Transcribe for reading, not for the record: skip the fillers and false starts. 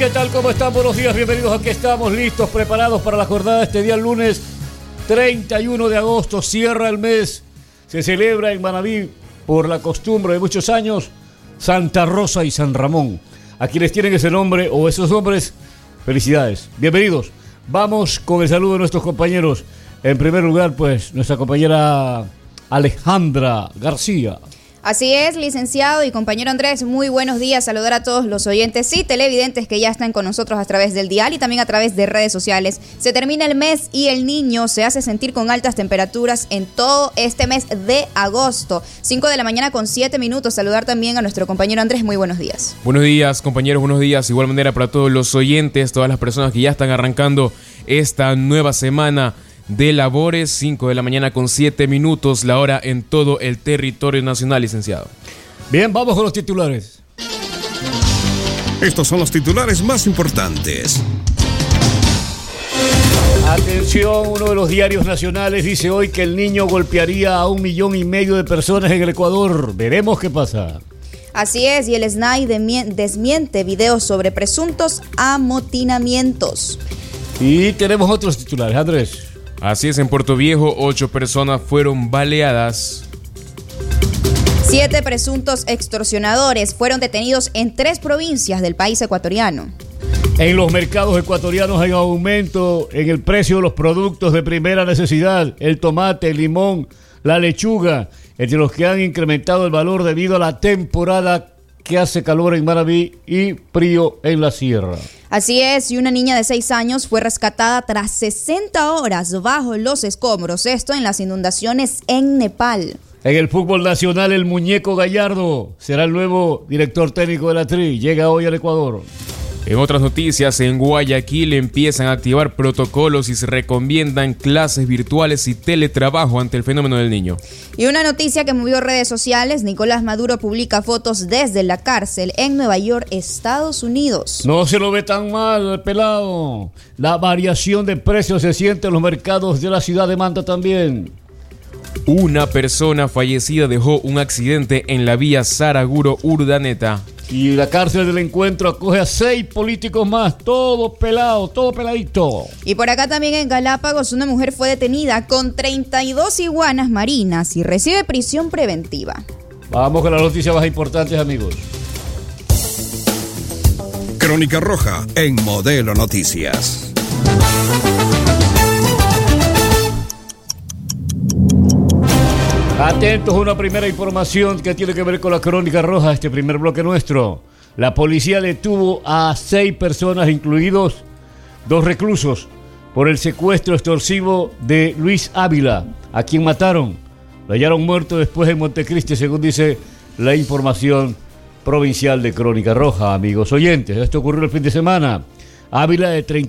¿Qué tal? ¿Cómo están? Buenos días, bienvenidos. Aquí estamos listos, preparados para la jornada de este día lunes 31 de agosto. Cierra el mes, se celebra en Manabí por la costumbre de muchos años Santa Rosa y San Ramón. A quienes tienen ese nombre o esos nombres, felicidades, bienvenidos. Vamos con el saludo de nuestros compañeros. En primer lugar, pues, nuestra compañera Alejandra García. Así es, licenciado y compañero Andrés, muy buenos días. Saludar a todos los oyentes y televidentes que ya están con nosotros a través del dial y también a través de redes sociales. Se termina el mes y el niño se hace sentir con altas temperaturas en todo este mes de agosto. 5 de la mañana con 7 minutos. Saludar también a nuestro compañero Andrés, muy buenos días. Buenos días, compañeros, buenos días. De igual manera para todos los oyentes, todas las personas que ya están arrancando esta nueva semana de labores. 5 de la mañana con 7 minutos, la hora en todo el territorio nacional, licenciado. Bien, vamos con los titulares. Estos son los titulares más importantes. Atención, uno de los diarios nacionales dice hoy que el niño golpearía a 1,5 millones de personas en el Ecuador. Veremos qué pasa. Así es, y el SNAI desmiente videos sobre presuntos amotinamientos. Y tenemos otros titulares, Andrés. Así es, en Puerto Viejo, 8 personas fueron baleadas. 7 presuntos extorsionadores fueron detenidos en 3 provincias del país ecuatoriano. En los mercados ecuatorianos hay un aumento en el precio de los productos de primera necesidad, el tomate, el limón, la lechuga, entre los que han incrementado el valor debido a la temporada que hace calor en Manabí y frío en la sierra. Así es, y una niña de 6 años fue rescatada tras 60 horas bajo los escombros, esto en las inundaciones en Nepal. En el fútbol nacional, el muñeco Gallardo será el nuevo director técnico de la TRI, llega hoy al Ecuador. En otras noticias, en Guayaquil empiezan a activar protocolos y se recomiendan clases virtuales y teletrabajo ante el fenómeno del niño. Y una noticia que movió redes sociales, Nicolás Maduro publica fotos desde la cárcel en Nueva York, Estados Unidos. No se lo ve tan mal, pelado. La variación de precios se siente en los mercados de la ciudad de Manta también. Una persona fallecida dejó un accidente en la vía Saraguro-Urdaneta. Y la cárcel del encuentro acoge a 6 políticos más, todo pelado, todo peladito. Y por acá también en Galápagos, una mujer fue detenida con 32 iguanas marinas y recibe prisión preventiva. Vamos con las noticias más importantes, amigos. Crónica Roja en Modelo Noticias. Atentos a una primera información que tiene que ver con la Crónica Roja, este primer bloque nuestro. La policía detuvo a 6 personas, incluidos 2 reclusos, por el secuestro extorsivo de Luis Ávila, a quien mataron. Lo hallaron muerto después en Montecristi, según dice la información provincial de Crónica Roja, amigos oyentes. Esto ocurrió el fin de semana. Ávila, de